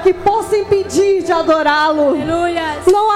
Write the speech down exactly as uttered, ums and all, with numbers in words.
que possa impedir de adorá-lo. Aleluia. Não há